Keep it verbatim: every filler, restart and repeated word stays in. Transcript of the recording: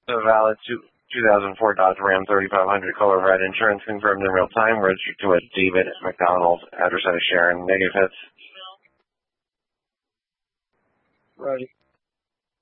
The valid two, 2004 Dodge Ram thirty-five hundred color red insurance confirmed in real time. Registered to a David McDonald. Address out of Sharon. Negative hits. Ready.